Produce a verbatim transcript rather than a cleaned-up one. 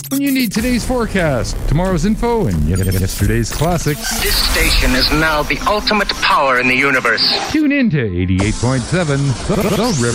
When you need today's forecast, tomorrow's info, and yesterday's classics. This station is now the ultimate power in the universe. Tune in to eighty-eight point seven The, the River.